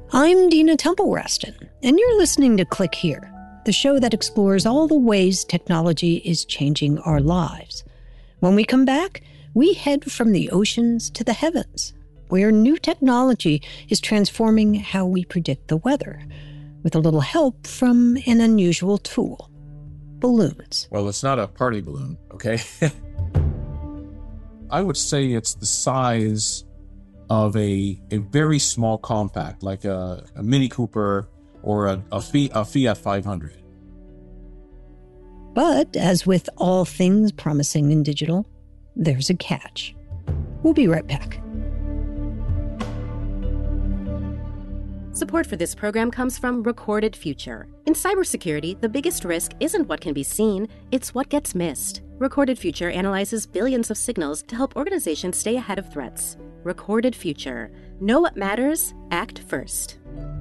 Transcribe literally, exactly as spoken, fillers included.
I'm Dina Temple Raston, and you're listening to Click Here, the show that explores all the ways technology is changing our lives. When we come back, we head from the oceans to the heavens, where new technology is transforming how we predict the weather, with a little help from an unusual tool: balloons. Well, it's not a party balloon, okay? I would say it's the size of a a very small compact, like a, a Mini Cooper or a, a, Fiat, a Fiat five hundred. But as with all things promising in digital, there's a catch. We'll be right back. Support for this program comes from Recorded Future. In cybersecurity, the biggest risk isn't what can be seen, it's what gets missed. Recorded Future analyzes billions of signals to help organizations stay ahead of threats. Recorded Future. Know what matters, act first.